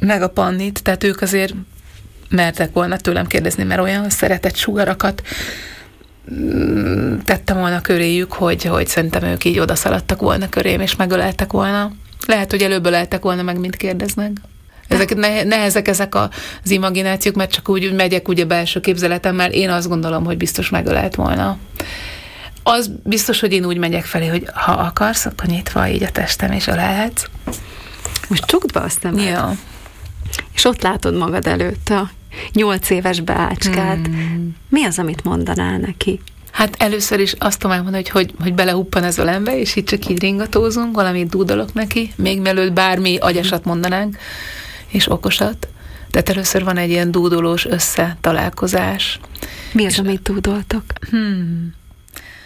meg a Pannit, tehát ők azért mertek volna tőlem kérdezni, mert olyan szeretett sugarakat tettem volna köréjük, hogy szerintem ők így odaszaladtak volna körém, és megöleltek volna. Lehet, hogy előbb öleltek volna meg, mint kérdeznek. Ezek nehezek ezek az imaginációk, mert csak úgy megyek ugye belső képzeletemmel, én azt gondolom, hogy biztos megölelt volna. Az biztos, hogy én úgy megyek felé, hogy ha akarsz, akkor nyitva így a testem, és ölelhetsz. Most csukd be azt nem. Ja. És ott látod magad előtt a 8 éves Beácskát. Mi az, amit mondanál neki? Hát először is azt tudom elmondani, hogy belehuppan ez ölembe, és itt csak így ringatózunk, valamit dúdolok neki, még mielőtt bármi agyasat mondanánk, és okosat. Tehát először van egy ilyen dúdolós összetalálkozás. Mi az, amit dúdoltok?